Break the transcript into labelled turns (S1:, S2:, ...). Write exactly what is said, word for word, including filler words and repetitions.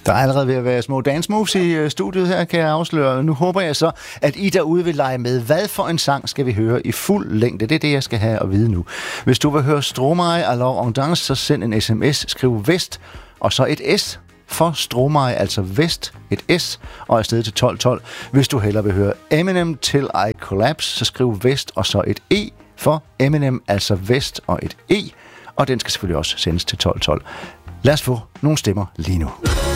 S1: Der er allerede ved at være små dance moves i studiet her, kan jeg afsløre. Nu håber jeg så, at I derude vil lege med. Hvad for en sang skal vi høre i fuld længde? Det er det, jeg skal have at vide nu. Hvis du vil høre Stromae alors on danse, så send en sms, skriv Vest, og så et S for Stromae, altså Vest, et S, og afsted til tolv tolv. Hvis du hellere vil høre Eminem Till I Collapse, så skriv Vest, og så et E for Eminem, altså Vest og et E, og den skal selvfølgelig også sendes til tolv tolv. Lad os få nogle stemmer lige nu.